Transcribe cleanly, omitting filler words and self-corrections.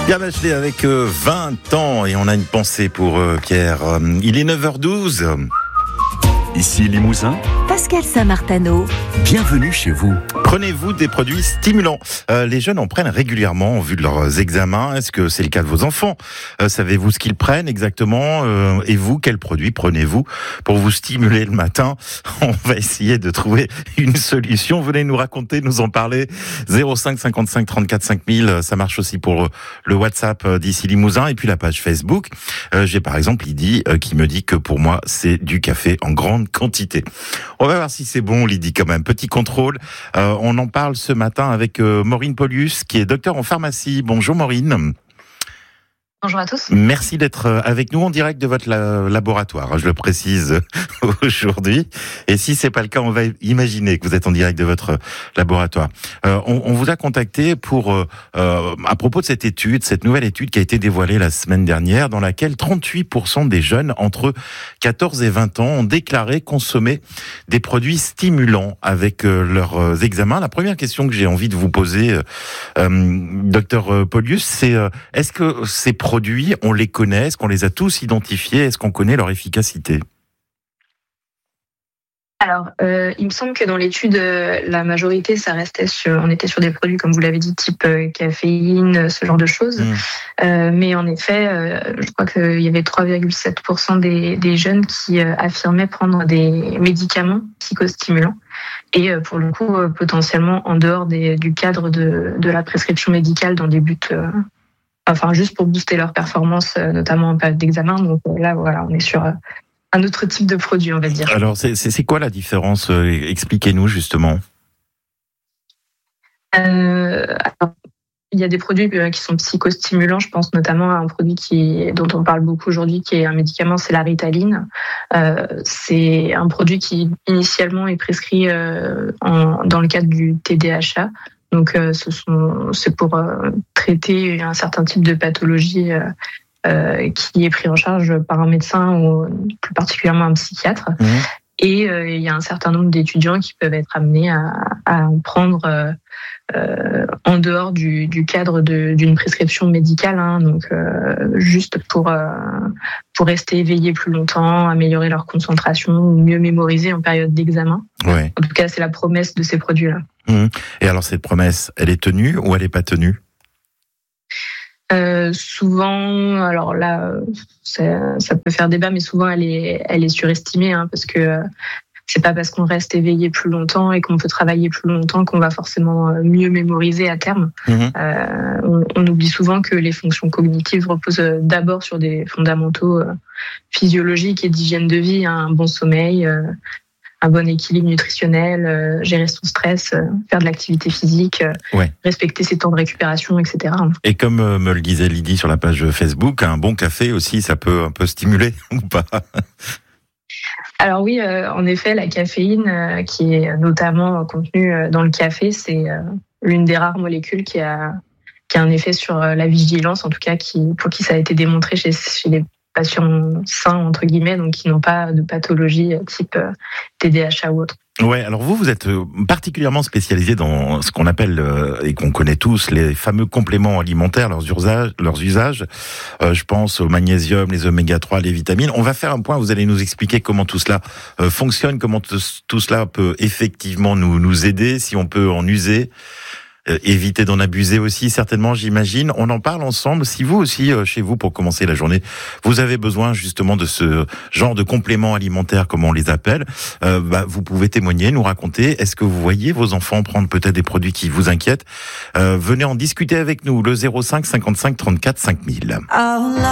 Pierre Bachelet avec 20 ans et on a une pensée pour Pierre. Il est 9h12. Ici Limousin, Pascal Saint-Martano. Bienvenue chez vous. Prenez-vous des produits stimulants? Les jeunes en prennent régulièrement en vue de leurs examens. Est-ce que c'est le cas de vos enfants? Savez-vous ce qu'ils prennent exactement? Et vous, quels produits prenez-vous pour vous stimuler le matin? On va essayer de trouver une solution. Venez nous raconter, nous en parler. 05 55 34 5000. Ça marche aussi pour le WhatsApp d'ici Limousin et puis la page Facebook. J'ai par exemple Lydie qui me dit que pour moi, c'est du café en grande quantité. On va voir si c'est bon, Lydie, quand même. Petit contrôle. On en parle ce matin avec Maureen Polius, qui est docteur en pharmacie. Bonjour Maureen. Bonjour à tous. Merci d'être avec nous en direct de votre laboratoire, je le précise aujourd'hui. Et si c'est pas le cas, on va imaginer que vous êtes en direct de votre laboratoire. On vous a contacté pour à propos de cette nouvelle étude qui a été dévoilée la semaine dernière, dans laquelle 38% des jeunes entre 14 et 20 ans ont déclaré consommer des produits stimulants avec leurs examens. La première question que j'ai envie de vous poser, docteur Polius, c'est est-ce que ces produits, on les connaît? Est-ce qu'on les a tous identifiés? Est-ce qu'on connaît leur efficacité? Alors, il me semble que dans l'étude, la majorité, on était sur des produits, comme vous l'avez dit, type caféine, ce genre de choses. Mais en effet, je crois qu'il y avait 3,7% des jeunes qui affirmaient prendre des médicaments psychostimulants. Et pour le coup, potentiellement en dehors du cadre de la prescription médicale dans des buts... juste pour booster leur performance, notamment en période d'examen. Donc là, voilà, on est sur un autre type de produit, on va dire. Alors, c'est quoi la différence? Expliquez-nous, justement. Il y a des produits qui sont psychostimulants. Je pense notamment à un produit dont on parle beaucoup aujourd'hui, qui est un médicament, c'est la Ritaline. C'est un produit qui, initialement, est prescrit dans le cadre du TDAH. Donc, c'est pour traiter un certain type de pathologie qui est pris en charge par un médecin ou plus particulièrement un psychiatre. Et il y a un certain nombre d'étudiants qui peuvent être amenés à en prendre en dehors du cadre d'une prescription médicale. Donc, juste pour rester éveillés plus longtemps, améliorer leur concentration ou mieux mémoriser en période d'examen. Ouais. En tout cas, c'est la promesse de ces produits-là. Et alors, cette promesse, elle est tenue ou elle n'est pas tenue? Souvent, alors là, ça peut faire débat, mais souvent elle est surestimée, parce que c'est pas parce qu'on reste éveillé plus longtemps et qu'on peut travailler plus longtemps qu'on va forcément mieux mémoriser à terme. On oublie souvent que les fonctions cognitives reposent d'abord sur des fondamentaux physiologiques et d'hygiène de vie, un bon sommeil, un bon équilibre nutritionnel, gérer son stress, faire de l'activité physique, respecter ses temps de récupération, etc. Et comme me le disait Lydie sur la page Facebook, un bon café aussi, ça peut un peu stimuler ou pas? Alors oui, en effet, la caféine, qui est notamment contenue dans le café, c'est l'une des rares molécules qui a un effet sur la vigilance, en tout cas pour qui ça a été démontré chez les patients sains, entre guillemets, donc qui n'ont pas de pathologie type TDAH ou autre. Ouais, alors vous êtes particulièrement spécialisé dans ce qu'on appelle, et qu'on connaît tous, les fameux compléments alimentaires, leurs usages. Je pense au magnésium, les oméga 3, les vitamines. On va faire un point, vous allez nous expliquer comment tout cela fonctionne, comment tout cela peut effectivement nous aider, si on peut en user. Éviter d'en abuser aussi, certainement, j'imagine. On en parle ensemble. Si vous aussi, chez vous, pour commencer la journée, vous avez besoin justement de ce genre de compléments alimentaires, comme on les appelle, vous pouvez témoigner, nous raconter. Est-ce que vous voyez vos enfants prendre peut-être des produits qui vous inquiètent? Venez en discuter avec nous, le 05 55 34 5000.